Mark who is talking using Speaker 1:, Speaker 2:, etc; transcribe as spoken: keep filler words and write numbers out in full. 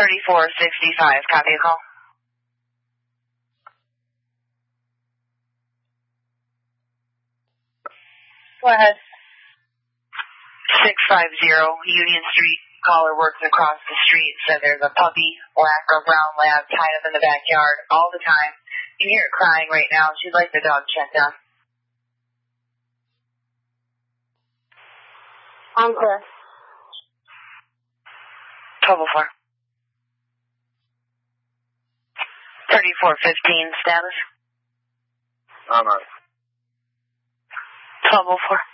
Speaker 1: thirty-four sixty-five, copy a call.
Speaker 2: Go ahead.
Speaker 1: six five zero Union Street. Caller works across the street, said there's a puppy, black or brown lab, tied up in the backyard all the time. You hear it crying right now. She'd like the dog checked on.
Speaker 2: I'm clear.
Speaker 1: twelve oh four. thirty-four fifteen, status?
Speaker 3: I'm on.
Speaker 1: twelve oh four.